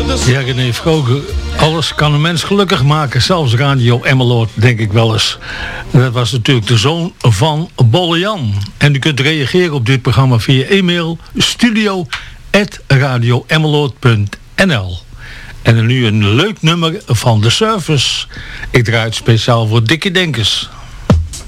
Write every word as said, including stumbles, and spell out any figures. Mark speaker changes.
Speaker 1: Ja, René Vroger, alles kan een mens gelukkig maken, zelfs Radio Emmeloord, denk ik wel eens. Dat was natuurlijk de zoon van Bolle Jan. En u kunt reageren op dit programma via e-mail studio at radio emmeloord punt n l. En dan nu een leuk nummer van The Surface. Ik draai het speciaal voor Dickie Denkers.